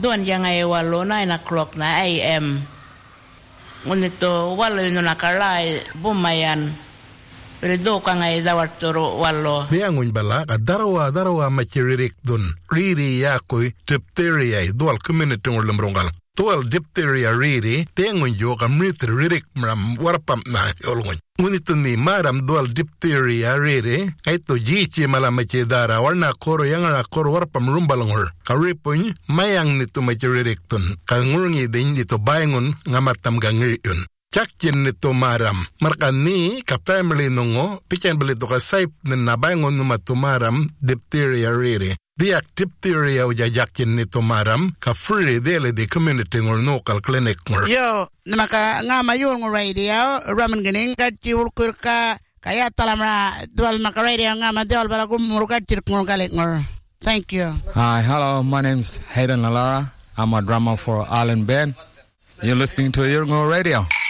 Doon yang ay walo 9 o'clock na AM. Ngunito walo yun nakalay bumayan. Pero do ka ngay dawat turo walo. Biangun bala ka darawa machiririk dun. Riri yakoy diphtheria dual community ngol lemrongal. Dual diphtheria riri tengun yo ka mrit ririk mram warpam na olngon. Ngunito ni maram dual diphtheria riri ay to jichi malamache dara warna koro yang na koro warpam rumbalongor. Karipun mayang nito machiririk dun. Kangurngi din dito bayangun ngamatam gangiriun. Chakchin nito maram. Markan ni ka family nungo, pichen balito ka saip na nabangon numatumaram diphtheria riri. Diak diphtheria ujajakin nito maram, ka free dele di community ngor local clinic ngor. Yo, namaka nga mayon ngor radio, raman ganing ka tiwulkur ka, kaya talamra dual maka radio nga madual balagum murukat tirk ngor galik ngor. Thank you. Hi, hello, my name's Hayden Lalara. I'm a drummer for Island Band. You're listening to Yurngo Radio.